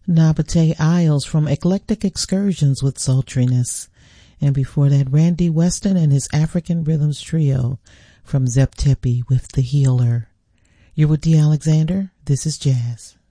Nabate Isles from Eclectic Excursions with Sultriness. And before that, Randy Weston and his African Rhythms Trio from Zep Tepi with The Healer. You're with D. Alexander. This is Jazz.